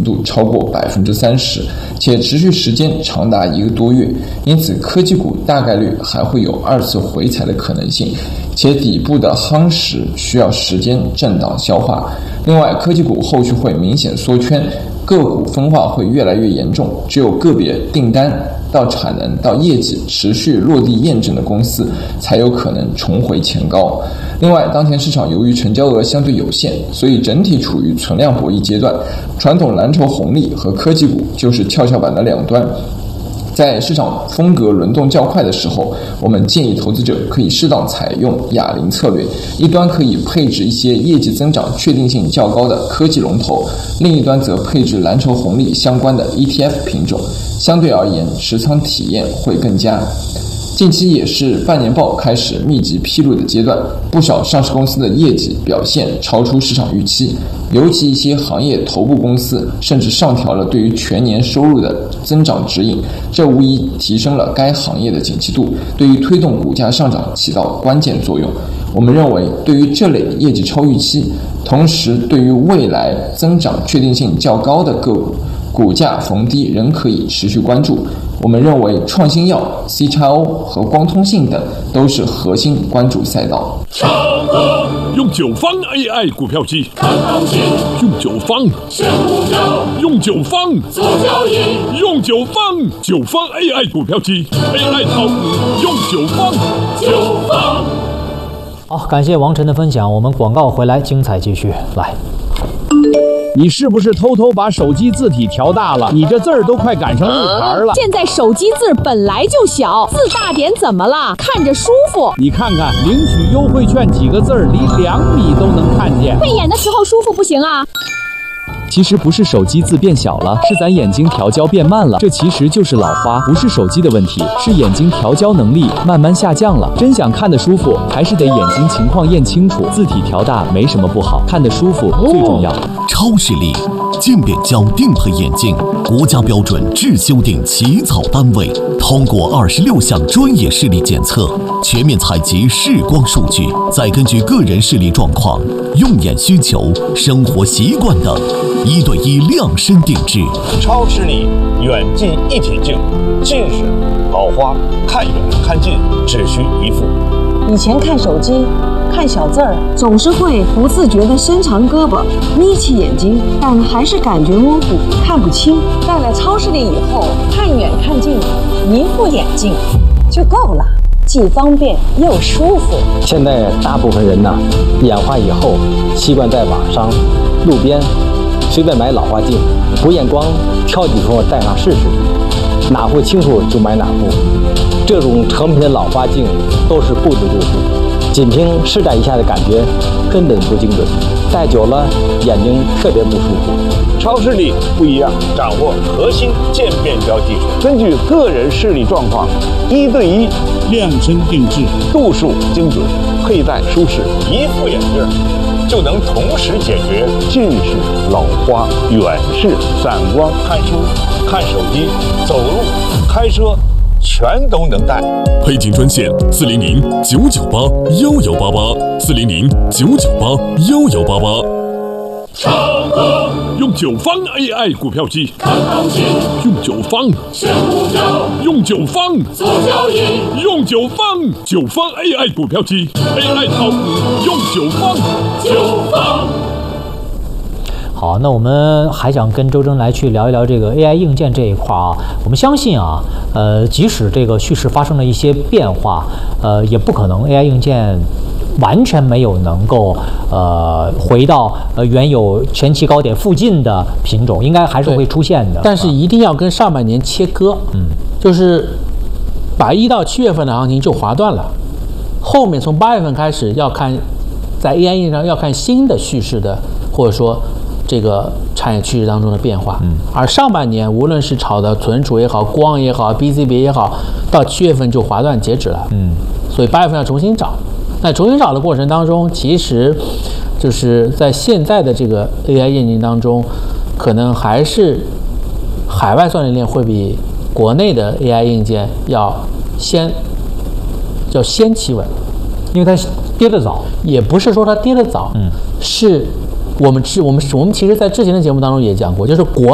度超过30%，且持续时间长达1个多月，因此科技股大概率还会有2次回踩的可能性，且底部的夯实需要时间震荡消化。另外，科技股后续会明显缩圈，个股分化会越来越严重，只有个别订单到产能到业绩持续落地验证的公司才有可能重回前高。另外，当前市场由于成交额相对有限，所以整体处于存量博弈阶段，传统蓝筹红利和科技股就是跷跷板的两端。在市场风格轮动较快的时候，我们建议投资者可以适当采用哑铃策略，一端可以配置一些业绩增长确定性较高的科技龙头，另一端则配置蓝筹红利相关的 ETF 品种，相对而言持仓体验会更佳。近期也是半年报开始密集披露的阶段，不少上市公司的业绩表现超出市场预期，尤其一些行业头部公司甚至上调了对于全年收入的增长指引，这无疑提升了该行业的景气度，对于推动股价上涨起到关键作用。我们认为，对于这类业绩超预期，同时对于未来增长确定性较高的个股，股价逢低仍可以持续关注。我们认为创新药、CXO 和光通信等都是核心关注赛道。 用九方 AI 股票机， 看行情， 用九方选股票， 用九方做交易， 用九方 AI 股票机 ，AI 炒股用九方。 好，感谢王晨的分享。我们广告回来，精彩继续来。 你是不是偷偷把手机字体调大了？你这字儿都快赶上日牌了。 现在手机字本来就小，字大点怎么了？看着舒服。 你看看领取优惠券几个字儿，离2米都能看见。 配眼的时候舒服不行啊。 其实不是手机字变小了，是咱眼睛调焦变慢了。这其实就是老花，不是手机的问题，是眼睛调焦能力慢慢下降了。真想看得舒服，还是得眼睛情况验清楚。字体调大没什么不好，看得舒服最重要。 超视力渐变焦定配眼镜，国家标准质修订起草单位，通过26项专业视力检测，全面采集视光数据，再根据个人视力状况、用眼需求、生活习惯等，1对1量身定制。 超视力远近一体镜，近视、老花、看远看近只需一副。 以前看手机看小字儿，总是会不自觉地伸长胳膊，眯起眼睛，但还是感觉模糊，看不清。戴了超视力以后，看远看近，一副眼镜就够了，既方便又舒服。 现在大部分人呢，眼花以后习惯在网上、路边随便买老花镜，不验光挑几副戴上试试，哪副清楚就买哪副。这种成品的老花镜都是固执度数，仅凭试戴一下的感觉根本不精准，戴久了眼睛特别不舒服。 超视力不一样，掌握核心渐变焦技术，根据个人视力状况，1对1量身定制，度数精准，佩戴舒适，一副眼镜就能同时解决近视、老花、远视、散光、看书、看手机、走路、开车，全都能戴。 配镜专线400-998-1188，400-998-1188。 超哥用九方 AI 股票机， 看行情， 用九方选股票， 用九方做交易， 用九方 AI 股票机 ，AI 炒股用九方。 好，那我们还想跟周征来去聊一聊这个 AI 硬件这一块啊。我们相信啊，即使这个叙事发生了一些变化，也不可能 AI 硬件完全没有能够回到原有前期高点附近的品种，应该还是会出现的。 但是一定要跟上半年切割，就是把1到7月份的行情就划断了，后面从8月份开始要看，在 AI 硬件上要看新的叙事的，或者说这个产业趋势当中的变化。而上半年无论是炒的存储也好，光也好， PCB 也好，到7月份就划断截止了。所以8月份要重新找。那重新找的过程当中，其实就是在现在的这个 AI 硬件当中，可能还是海外算力链会比国内的 AI 硬件要先企稳， 因为它跌得早， 也不是说它跌得早，是我们其实在之前的节目当中也讲过，就是国